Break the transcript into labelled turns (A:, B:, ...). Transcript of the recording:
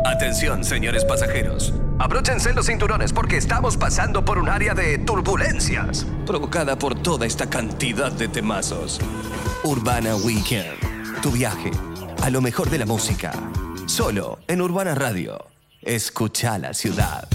A: Atención, señores pasajeros. Abróchense los cinturones porque estamos pasando por un área de turbulencias provocada por toda esta cantidad de temazos. Urbana Weekend. Tu viaje a lo mejor de la música. Solo en Urbana Radio. Escucha la ciudad.